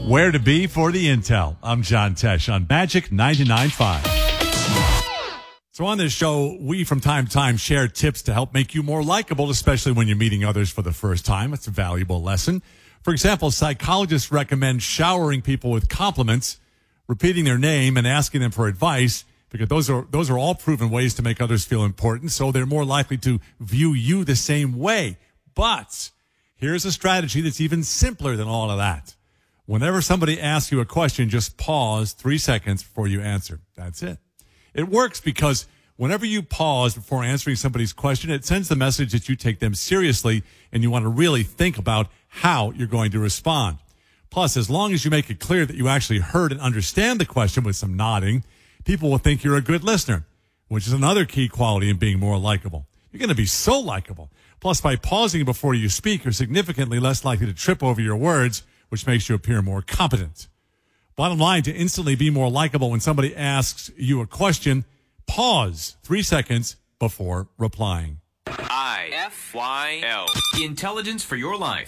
Where to be for the intel. I'm John Tesh on Magic 99.5. So on this show, we from time to time share tips to help make you more likable, especially when you're meeting others for the first time. It's a valuable lesson. For example, psychologists recommend showering people with compliments, repeating their name, and asking them for advice, because those are all proven ways to make others feel important, so they're more likely to view you the same way. But here's a strategy that's even simpler than all of that. Whenever somebody asks you a question, just pause 3 seconds before you answer. That's it. It works because whenever you pause before answering somebody's question, it sends the message that you take them seriously and you want to really think about how you're going to respond. Plus, as long as you make it clear that you actually heard and understand the question with some nodding, people will think you're a good listener, which is another key quality in being more likable. You're going to be so likable. Plus, by pausing before you speak, you're significantly less likely to trip over your words, which makes you appear more competent. Bottom line, to instantly be more likable when somebody asks you a question, pause 3 seconds before replying. IFYL. Intelligence for your life.